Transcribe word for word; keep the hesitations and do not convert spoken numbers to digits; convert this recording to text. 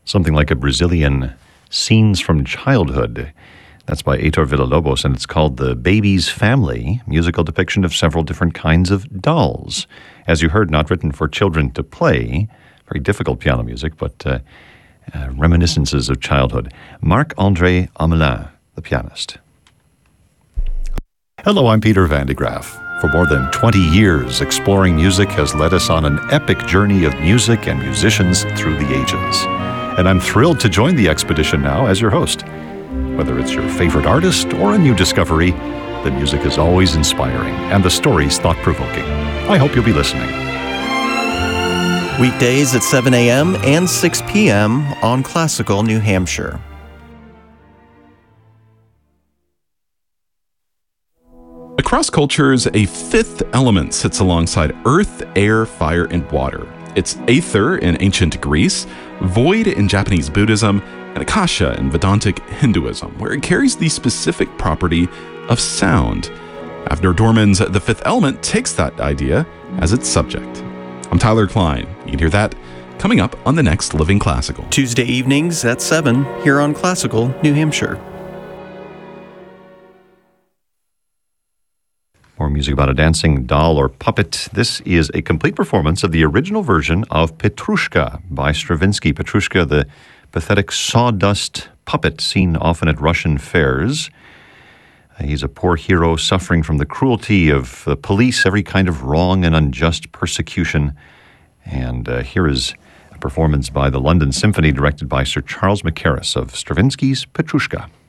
something like a Brazilian Scenes from Childhood. That's by Heitor Villa-Lobos, and it's called The Baby's Family, musical depiction of several different kinds of dolls. As you heard, not written for children to play, very difficult piano music, but uh, uh, reminiscences of childhood. Marc-André Hamelin, the pianist. Hello, I'm Peter Van de Graaff. For more than twenty years, exploring music has led us on an epic journey of music and musicians through the ages. And I'm thrilled to join the expedition now as your host. Whether it's your favorite artist or a new discovery, the music is always inspiring and the stories thought-provoking. I hope you'll be listening. Weekdays at seven a.m. and six p.m. on Classical New Hampshire. Across cultures, a fifth element sits alongside earth, air, fire, and water. It's Aether in ancient Greece, Void in Japanese Buddhism, and Akasha in Vedantic Hinduism, where it carries the specific property of sound. Avner Dorman's The Fifth Element takes that idea as its subject. I'm Tyler Klein. You can hear that coming up on the next Living Classical. Tuesday evenings at seven here on Classical New Hampshire. More music about a dancing doll or puppet. This is a complete performance of the original version of Petrushka by Stravinsky. Petrushka, the pathetic sawdust puppet seen often at Russian fairs. Uh, he's a poor hero suffering from the cruelty of the police, every kind of wrong and unjust persecution. And uh, here is a performance by the London Symphony directed by Sir Charles Mackerras of Stravinsky's Petrushka.